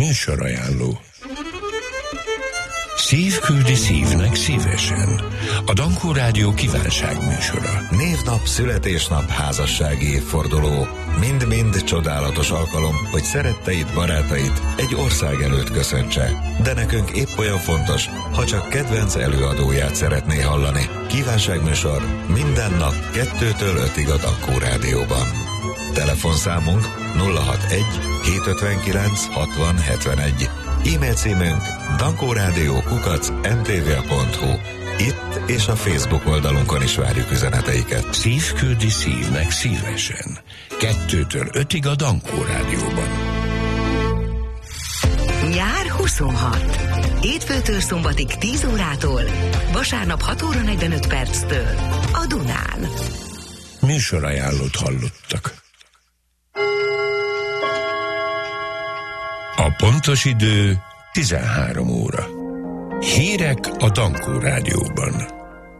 Műsorajánló. Szív küldi szívnek szívesen. A Dankó Rádió kívánságműsora. Névnap, születésnap, házassági évforduló. Mind-mind csodálatos alkalom, hogy szeretteid, barátait egy ország előtt köszöntse. De nekünk épp olyan fontos, ha csak kedvenc előadóját szeretné hallani. Kívánságműsor minden nap 2-től 5-ig a Dankó Rádióban. Telefonszámunk 061 759 60 71. E-mail címünk dankoradio@mtva.hu. Itt és a Facebook oldalunkon is várjuk üzeneteiket. Szív küldi szívnek szívesen. 2-től 5-ig a Dankó Rádióban. Nyár 26. Hétfőtől szombatig 10 órától, vasárnap 6 óra 45 perctől a Dunán. Műsorajánlót hallottak. A pontos idő 13 óra. Hírek a Dankó Rádióban.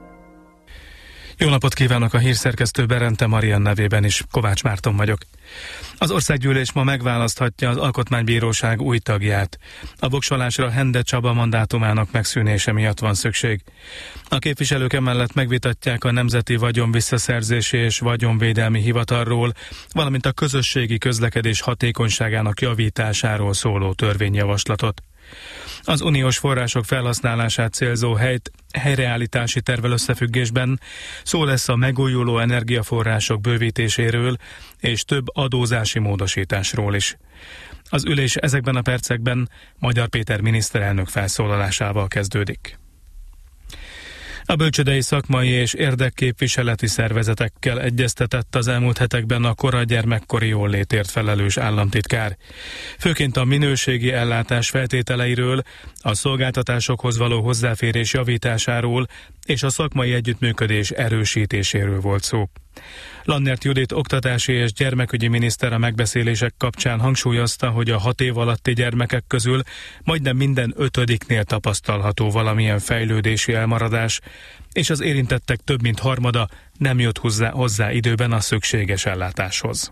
Jó napot kívánok, a hírszerkesztő Berente Marian nevében is, Kovács Márton vagyok. Az országgyűlés ma megválaszthatja az Alkotmánybíróság új tagját. A voksolásra Hende Csaba mandátumának megszűnése miatt van szükség. A képviselők emellett megvitatják a Nemzeti Vagyonvisszaszerzési és Vagyonvédelmi Hivatalról, valamint a közösségi közlekedés hatékonyságának javításáról szóló törvényjavaslatot. Az uniós források felhasználását célzó helyreállítási tervvel összefüggésben szó lesz a megújuló energiaforrások bővítéséről és több adózási módosításról is. Az ülés ezekben a percekben Magyar Péter miniszterelnök felszólalásával kezdődik. A bölcsődei szakmai és érdekképviseleti szervezetekkel egyeztetett az elmúlt hetekben a kora gyermekkori jólétért felelős államtitkár. Főként a minőségi ellátás feltételeiről, a szolgáltatásokhoz való hozzáférés javításáról és a szakmai együttműködés erősítéséről volt szó. Lannert Judit oktatási és gyermekügyi miniszter a megbeszélések kapcsán hangsúlyozta, hogy a 6 év alatti gyermekek közül majdnem minden 5-nél tapasztalható valamilyen fejlődési elmaradás, és az érintettek több mint harmada nem jut hozzá időben a szükséges ellátáshoz.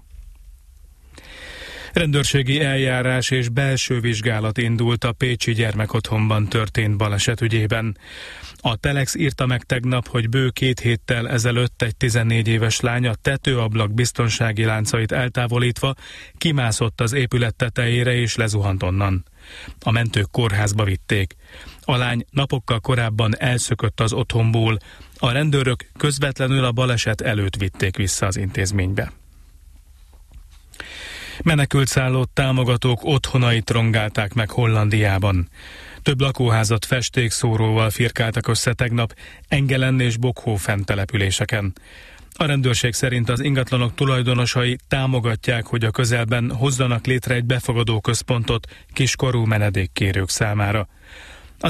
Rendőrségi eljárás és belső vizsgálat indult a pécsi gyermekotthonban történt baleset ügyében. A Telex írta meg tegnap, hogy bő 2 héttel ezelőtt egy 14 éves lány a tetőablak biztonsági láncait eltávolítva kimászott az épület tetejére és lezuhant onnan. A mentők kórházba vitték. A lány napokkal korábban elszökött az otthonból, a rendőrök közvetlenül a baleset előtt vitték vissza az intézménybe. Menekültszállót támogatók otthonait rongálták meg Hollandiában. Több lakóházat festékszóróval firkáltak össze tegnap Engelen és Bokhofen településeken. A rendőrség szerint az ingatlanok tulajdonosai támogatják, hogy a közelben hozzanak létre egy befogadó központot kiskorú menedékkérők számára.